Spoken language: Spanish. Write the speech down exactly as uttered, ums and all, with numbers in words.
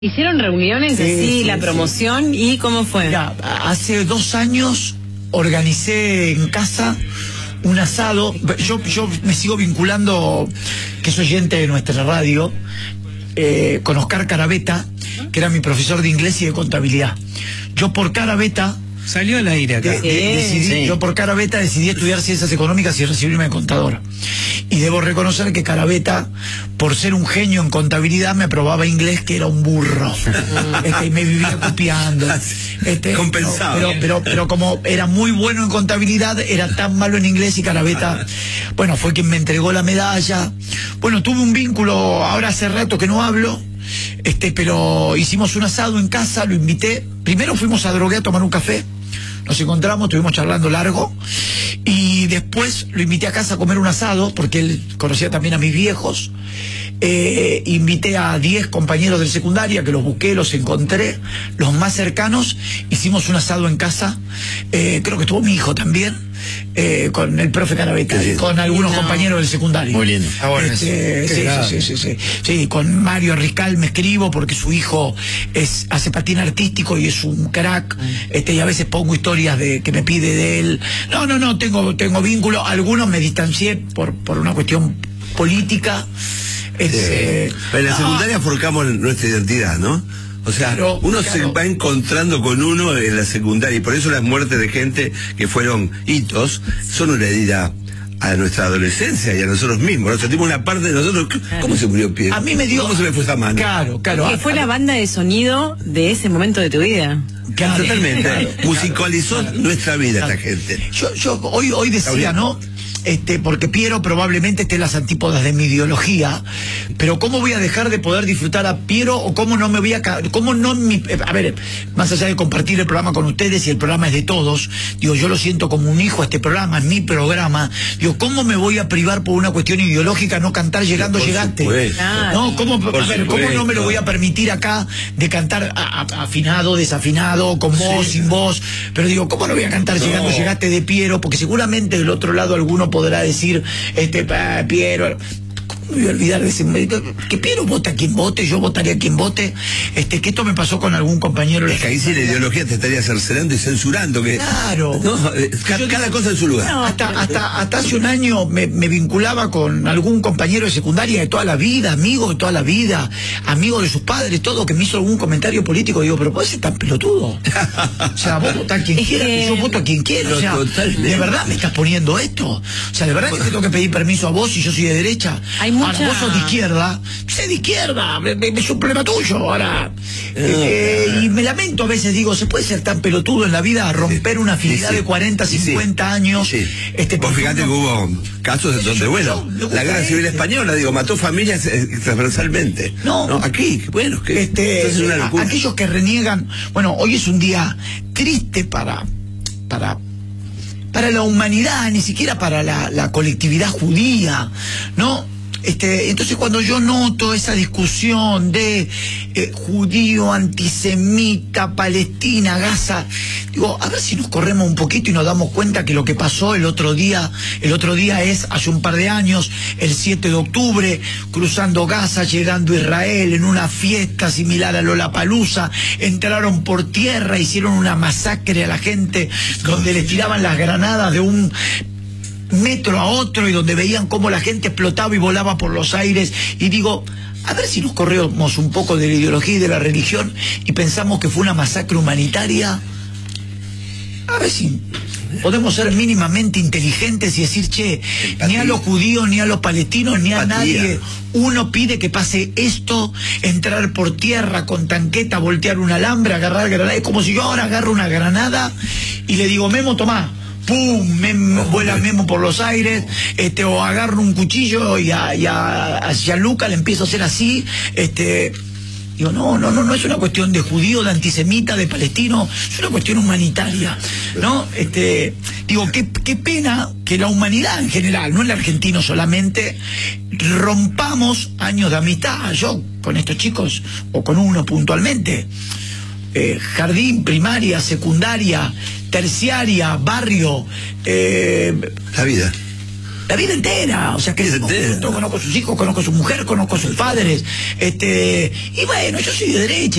¿Hicieron reuniones Sí, así, sí, la promoción? sí. ¿Y cómo fue? Mira, hace dos años organicé en casa un asado. Yo, yo me sigo vinculando, que soy oyente de nuestra radio, eh, con Oscar Carabeta, que era mi profesor de inglés y de contabilidad. Yo por Carabeta... Salió al aire acá. De, de, Sí, decidí, sí. Yo por Carabeta decidí estudiar ciencias económicas y recibirme de contador. Y debo reconocer que Carabeta, por ser un genio en contabilidad, me aprobaba inglés, que era un burro. este, y me vivía copiando. Este, Compensado. no, pero, pero, pero como era muy bueno en contabilidad, era tan malo en inglés, y Carabeta, bueno, fue quien me entregó la medalla. Bueno, tuve un vínculo, ahora hace rato que no hablo. Este, pero hicimos un asado en casa, lo invité. Primero fuimos a Drogué a tomar un café. Nos encontramos, estuvimos charlando largo. Y después lo invité a casa a comer un asado, porque él conocía también a mis viejos. Eh, invité a diez compañeros del secundaria, que los busqué, los encontré, los más cercanos. Hicimos un asado en casa. Eh, creo que estuvo mi hijo también, eh, con el profe Carabeta, y con algunos no. compañeros del secundario. Muy lindo. Ah, bueno, este, sí, sí, sí, sí, sí, sí, con Mario Riscal me escribo, porque su hijo es hace patín artístico y es un crack. Mm. Este, y a veces pongo historias de que me pide de él. No, no, no, tengo, tengo vínculo. Algunos me distancié por, por una cuestión política. Este, sí. En la secundaria no. forjamos nuestra identidad, ¿no? O sea, claro, uno claro. se va encontrando con uno en la secundaria, y por eso las muertes de gente que fueron hitos son una herida a nuestra adolescencia y a nosotros mismos. Nos sentimos una parte de nosotros. ¿Cómo se murió Piero? A mí me dio... ¿Cómo se me fue esa mano? Claro, claro. Que fue la banda de sonido de ese momento de tu vida. Claro, totalmente. Claro, musicalizó claro, nuestra vida claro. esta gente. Yo, yo hoy, hoy decía, ¿no? Este, porque Piero probablemente esté en las antípodas de mi ideología, pero ¿cómo voy a dejar de poder disfrutar a Piero? O cómo no me voy a... cómo no mi, a ver, más allá de compartir el programa con ustedes, y el programa es de todos, digo, yo lo siento como un hijo a este programa, es mi programa. Digo, ¿cómo me voy a privar por una cuestión ideológica no cantar Llegando por Llegaste? Supuesto. ¿No? ¿Cómo, por a ver, ¿cómo no me lo voy a permitir acá de cantar a, a, afinado, desafinado, con voz, sí. sin voz? Pero digo, ¿cómo no voy a cantar no. Llegando Llegaste de Piero? Porque seguramente del otro lado alguno podrá decir, este, pa, Piero... ¿Cómo me voy a olvidar de ese? Que Piero vote a quien vote, yo votaría a quien vote. Este, que esto me pasó con algún compañero. Es que ahí sí la ideología te estaría cercenando y censurando. Que, claro. No, cada, cada cosa en su lugar. No, hasta, hasta, hasta hace un año me, me vinculaba con algún compañero de secundaria de toda la vida, amigo de toda la vida, amigo de sus padres, todo, que me hizo algún comentario político. Digo, pero puede ser tan pelotudo. O sea, vos votás a quien es quieras, que... que yo voto a quien quiera. O sea, totalmente. ¿De verdad me estás poniendo esto? O sea, ¿de verdad que te tengo que pedir permiso a vos si yo soy de derecha? Hay mucha... Ahora, vos sos de izquierda, sé de izquierda, me, me, es un problema tuyo. Ahora, eh, y me lamento a veces, digo, ¿se puede ser tan pelotudo en la vida, romper una afinidad sí, sí. de cuarenta, cincuenta sí, años? Sí. Este, Vos fíjate que hubo casos en donde, bueno, la guerra civil española, digo, mató familias eh, transversalmente. No, no, aquí, bueno, que este, es una locura. Aquellos que reniegan, bueno, hoy es un día triste para, para, para la humanidad, ni siquiera para la, la colectividad judía, ¿no? Este, entonces cuando yo noto esa discusión de eh, judío, antisemita, Palestina, Gaza, digo, a ver si nos corremos un poquito y nos damos cuenta que lo que pasó el otro día, el otro día es hace un par de años, el siete de octubre, cruzando Gaza, llegando a Israel, en una fiesta similar a Lollapalooza, entraron por tierra, hicieron una masacre a la gente, donde les tiraban las granadas de un metro a otro, y donde veían cómo la gente explotaba y volaba por los aires. Y digo, a ver si nos corremos un poco de la ideología y de la religión y pensamos que fue una masacre humanitaria. A ver si podemos ser mínimamente inteligentes y decir, che, empatía. Ni a los judíos, ni a los palestinos, ni a empatía. Nadie uno pide que pase esto, entrar por tierra con tanqueta, voltear un alambre, agarrar granada. Es como si yo ahora agarro una granada y le digo, Memo, tomá, pum, Memo, vuela Memo por los aires, este, o agarro un cuchillo y a, y a, a Gianluca le empiezo a hacer así, este... Digo, no, no, no, no es una cuestión de judío, de antisemita, de palestino, es una cuestión humanitaria, ¿no? Este, digo, qué, qué pena que la humanidad en general, no el argentino solamente, rompamos años de amistad. Yo con estos chicos, o con uno puntualmente, eh, jardín, primaria, secundaria, terciaria, barrio, eh, la vida. La vida entera, o sea, que conozco a sus hijos, conozco a su mujer, conozco a sus padres, este, y bueno, yo soy de derecha.